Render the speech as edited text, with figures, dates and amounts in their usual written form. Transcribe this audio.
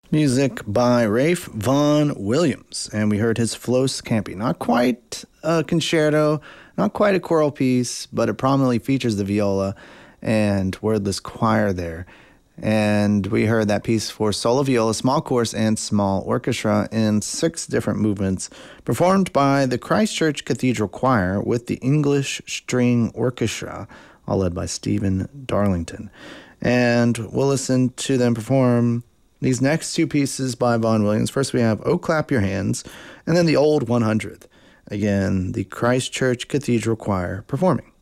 Music by Rafe Vaughan Williams, and we heard his Flos Scampi. Not quite a concerto, not quite a choral piece, but it prominently features the viola and wordless choir there. And we heard that piece for solo viola, small chorus, and small orchestra in 6 different movements, performed by the Christchurch Cathedral Choir with the English String Orchestra, all led by Stephen Darlington. And we'll listen to them perform these next 2 pieces by Vaughan Williams. First we have "Oh Clap Your Hands," and then "The Old 100th." Again, the Christchurch Cathedral Choir performing.